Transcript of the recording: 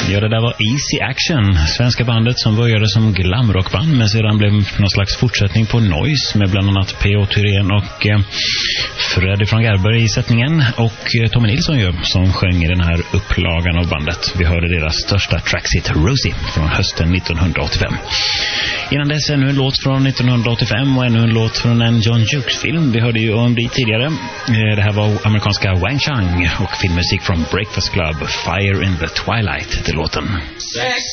Ja, det där var Easy Action, svenska bandet som började som glamrockband men sedan blev någon slags fortsättning på Noise med bland annat P.O. Thyrén och Freddy från Gerber i sättningen och Tommy Nilsson ju, som sjöng i den här upplagan av bandet. Vi hörde deras största trackshit Rosie från hösten 1985. Innan dess ännu en låt från 1985 och ännu en låt från en John Hughes-film. Vi hörde ju om det tidigare. Det här var amerikanska Wang Chang och filmmusik från Breakfast Club, Fire in the Twilight till låten. Sex